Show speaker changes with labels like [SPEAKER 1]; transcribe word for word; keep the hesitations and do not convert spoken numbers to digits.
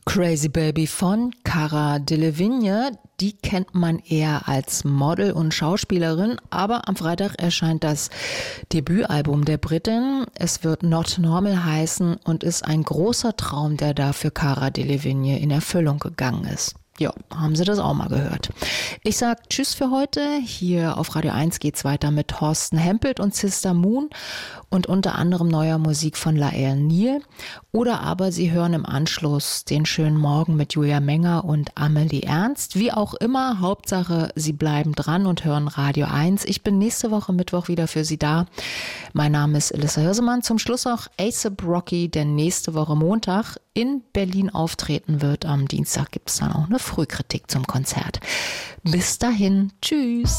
[SPEAKER 1] Crazy Baby von Cara Delevingne, die kennt man eher als Model und Schauspielerin, aber am Freitag erscheint das Debütalbum der Britin. Es wird Not Normal heißen und ist ein großer Traum, der da für Cara Delevingne in Erfüllung gegangen ist. Ja, haben Sie das auch mal gehört. Ich sag Tschüss für heute. Hier auf Radio eins geht's weiter mit Thorsten Hempelt und Sister Moon und unter anderem neuer Musik von Lael Neal. Oder aber Sie hören im Anschluss den schönen Morgen mit Julia Menger und Amelie Ernst. Wie auch immer, Hauptsache, Sie bleiben dran und hören Radio eins. Ich bin nächste Woche Mittwoch wieder für Sie da. Mein Name ist Elissa Hirsemann. Zum Schluss auch A$AP Rocky, der nächste Woche Montag in Berlin auftreten wird. Am Dienstag gibt es dann auch eine Frühkritik zum Konzert. Bis dahin, tschüss.